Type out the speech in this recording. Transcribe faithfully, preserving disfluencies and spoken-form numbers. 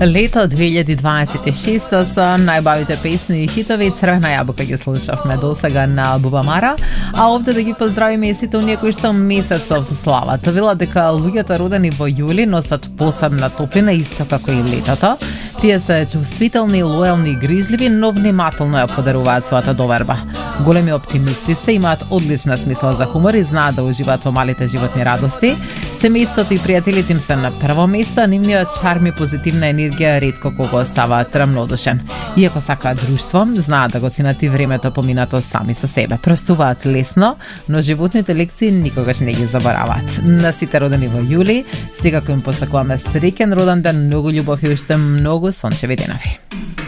Лето две илјади дваесет и шеста со најбавите песни и хитови Црвена јабука ги слушавме досега на Бубамара, а овде да ги поздравиме и сите оние кои што месецов слават. Вела дека луѓето родени во јули носат посебна топлина исто како и летото. Тие се чувствителни, лојални и грижливи, но внимателно ја подаруваат својата доверба. Големи оптимисти се, имаат одлична смисла за хумор и знаат да уживаат во малите животни радости. Семејството и пријателите им се на прво место, а нивниот чарм и позитивна енергија ретко кога оставаат рамнодушен. Иако сакаат друштво, знаат да го ценат и времето поминато сами со себе. Простуваат лесно, но животните лекции никогаш не ги забораваат. На сите родени во јули, секако им посакуваме среќен роден ден, многу љубов и уште многу сончеви денови.